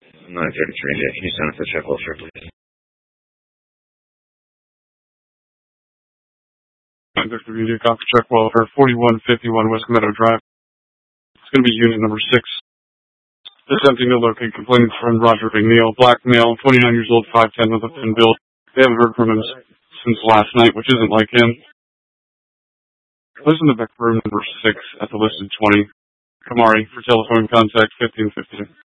933, can you send us a check welfare, please? 933, copy check welfare, 4151 West Meadow Drive. It's going to be unit number 6. Attempting to locate complainant from Roger McNeil, black male, 29 years old, 5'10", with a thin build. They haven't heard from him since last night, which isn't like him. Lives in the back room number 6 at the listed 20. Kamari for telephone contact 1550.